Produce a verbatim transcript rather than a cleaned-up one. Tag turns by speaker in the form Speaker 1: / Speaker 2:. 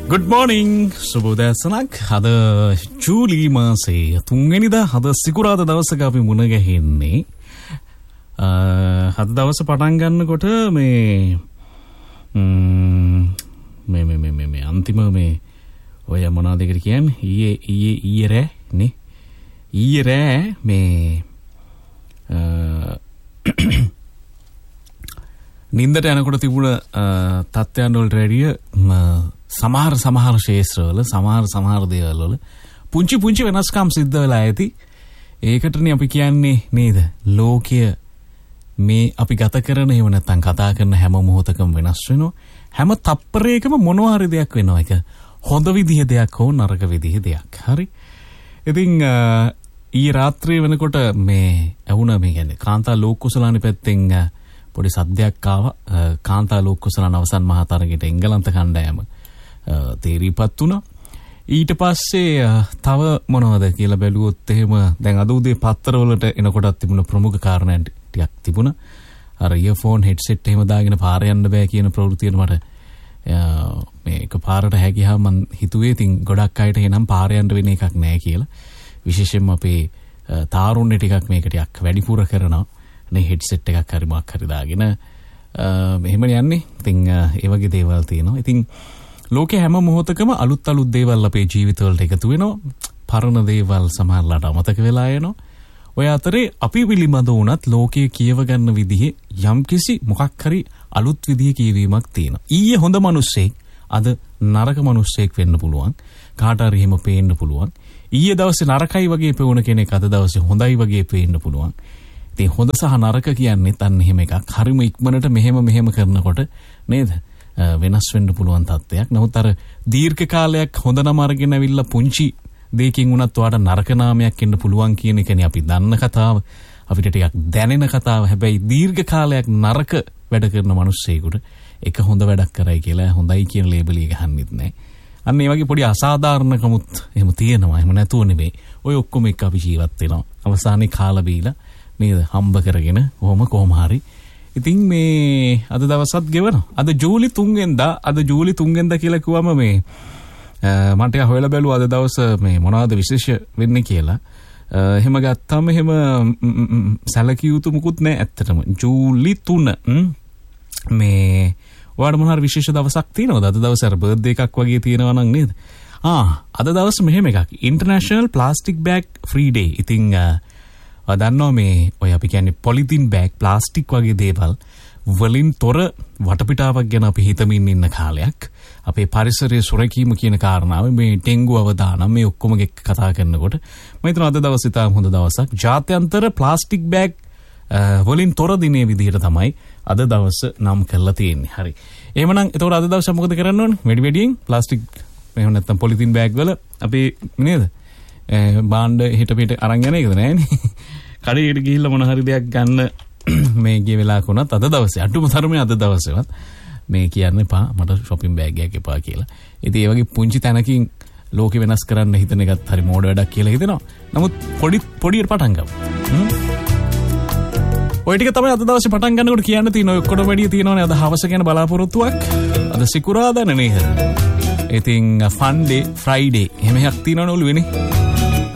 Speaker 1: Good morning. සුබෝදෑසනක්. අද ජූලි මාසයේ තුන්වෙනිදා අද සිකුරාදා දවසක අපි මුණ ගැහෙන්නේ. අද දවස පටන් ගන්නකොට මේ මේ මේ මේ මේ අන්තිම මේ ඔය මොනවද ඒකට කියන්නේ? ඊයේ ඊයේ ඊයේ රෑ නේ. ඊයේ රෑ මේ නින්දට යනකොට තිබුණ තත්ත්වයන් වලට වැඩිය සමහර සමහර ශේෂ්ත්‍රවල සමහර සමහර දේවල් වල පුංචි පුංචි වෙනස්කම් සිද්ධ වෙලා ඇති. ඒකටනේ අපි කියන්නේ නේද? ලෝකය මේ අපි ගත කරන එහෙම නැත්නම් කතා කරන හැම මොහොතකම වෙනස් වෙනවා. හැම තප්පරයකම මොනවා හරි දෙයක් වෙනවා. ඒක හොඳ විදිහ දෙයක් හෝ නරක විදිහ දෙයක්. හරි. ඉතින් ඊ රාත්‍රියේ වෙනකොට මේ ඇහුණ මේ කියන්නේ කාන්තා ලෝක කුසලානි පැත්තෙන් පොඩි සද්දයක් ආවා. කාන්තා ලෝක කුසලාන අවසන් මහා තරගයට එංගලන්ත කණ්ඩායම තේරීපත් වුණා. ඊට පස්සේ තව මොනවද කියලා බැලුවොත් එහෙම දැන් අද උදේ පත්තරවලට එනකොටත් තිබුණ ප්‍රමුඛ කාරණා ටිකක් තිබුණා. අර ඉයර්ෆෝන් හෙඩ්සෙට් එහෙම දාගෙන පාර යන්න බෑ කියන ප්‍රවෘත්තියට මට මේ එක පාරට හැගියාම මං හිතුවේ ඉතින් ගොඩක් අයට එනම් පාර යන්න වෙන එකක් නෑ කියලා. විශේෂයෙන්ම අපේ තාරුණ්‍ය ටිකක් මේක ටිකක් වැඩිපුර කරනවා. නේ හෙඩ්සෙට් එකක් හරි මොකක් හරි දාගෙන මෙහෙම යන්නේ. ඉතින් ඒ වගේ දේවල් තියෙනවා. ඉතින් ලෝකේ හැම මොහොතකම අලුත් අලුත් දේවල් අපේ ජීවිතවලට එකතු වෙනවා. පරණ දේවල් සමහරලාට අමතක වෙලා යනවා. ඔය අතරේ අපි පිළිබඳ වුණත් ලෝකයේ කියව ගන්න විදිහේ යම්කිසි මොකක් හරි අලුත් විදිහේ කියවීමක් තියෙනවා. ඊයේ හොඳ මිනිස්සෙක් අද නරක මිනිස්සෙක් වෙන්න පුළුවන්. කාට හරි එහෙම පේන්න පුළුවන්. ඊයේ දවසේ නරකයි වගේ පෙවුන කෙනෙක් අද දවසේ හොඳයි වගේ පේන්න පුළුවන්. ඉතින් හොඳ සහ නරක කියන්නේ තන් එහෙම එකක්. හරිම ඉක්මනට මෙහෙම මෙහෙම කරනකොට නේද? වෙනස් වෙන්න පුළුවන් තත්ත්වයක්. නමුත් අර දීර්ඝ කාලයක් හොඳ නම අරගෙන ඇවිල්ලා පුංචි දෙයකින් උනත් ඔයාට නරක නාමයක් එන්න පුළුවන් කියන එකනේ අපි දන්න කතාව. අපිට ටිකක් දැනෙන කතාව. හැබැයි දීර්ඝ කාලයක් නරක වැඩ කරන මිනිස්සෙකුට එක හොඳ වැඩක් කරයි කියලා හොඳයි කියන ලේබල් එක ගහන්නෙත් නැහැ. අන්න ඒ වගේ පොඩි අසාධාරණකමුත් එහෙම තියෙනවා. එහෙම නැතුව නෙවෙයි. ඔය ඔක්කොම එක්ක අපි ජීවත් වෙනවා. අවසානයේ කාලා බීලා නේද? හම්බ කරගෙන කොහොම කොහොම හරි ඉතින් මේ අද දවසත් ගෙවනවා. අද ජූලි තුන්වෙනිදා අද ජූලි තුන්වෙනිදා කියලා කිව්වම මේ මට යා හොයලා බැලුවා අද දවස් මේ මොනවද විශේෂ වෙන්නේ කියලා. එහෙම ගත්තාම එහෙම සැලකිය යුතු මුකුත් නැහැ ඇත්තටම. ජූලි තුන මේ ඔයාලට මොන හරි විශේෂ දවසක් තියෙනවද? අද දවස් අර බර්ත්ඩේ එකක් වගේ තියෙනවා නම් නේද? ආ අද දවස් මෙහෙම එකක්. International plastic bag free day. ඉතින් දන්නවා මේ ඔය අපි කියන්නේ පොලිතින් බෑග් ප්ලාස්ටික් වගේ දේවල් වලින් තොර වටපිටාවක් ගැන අපි හිතමින් ඉන්න කාලයක්. අපේ පරිසරයේ සුරැකීම කියන කාරණාව මේ ටෙන්ගු අවදානම් මේ ඔක්කොම එක්ක කතා කරනකොට මම හිතනවා අද දවසේ තාම හොඳ දවසක්. ජාත්‍යන්තර ප්ලාස්ටික් බෑග් වලින් තොර දිනේ විදිහට තමයි අද දවස නම් කරලා තියෙන්නේ. හරි. එහෙමනම් එතකොට අද දවසේ මොකද කරන්න ඕනේ? වැඩි වැඩියෙන් ප්ලාස්ටික් එහෙම නැත්නම් පොලිතින් බෑග් වල අපි නේද? බාණ්ඩ හිට පිට අරන් යන එකද නෑනේ. කඩේට ගිහිල්ලා මොන හරි දෙයක් ගන්න මේ ගිය වෙලාවක උනත් අද දවසේ අඩුම තරමේ අද දවසේවත් මේ කියන්න එපා මට shopping bag එකක් එපා කියලා. ඉතින් ඒ වගේ පුංචි තැනකින් ලෝකෙ වෙනස් කරන්න හිතන එකත් හරි මෝඩ වැඩක් කියලා හිතෙනවා. නමුත් පොඩි පොඩියට පටන් ගමු. ඔය ටික තමයි අද දවසේ පටන් ගන්නකොට කියන්න තියෙන ඔය ඔක්කොම වැඩි තියෙනවනේ අද හවස ගැන බලාපොරොත්තුවක්. අද සිකුරාදා නේද? ඉතින් ෆන් ඩේ ෆ්‍රයිඩේ එහෙම එකක් තියෙනවනේ ඔළුවේනේ.